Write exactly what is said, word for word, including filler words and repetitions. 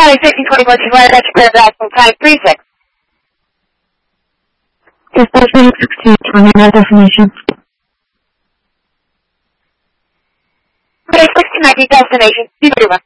Charlie sixteen twenty-four, she's right at your clear back from time three six. Dispatch sixteen twenty, no destination. Okay, sixteen nineteen, destination, Cuba.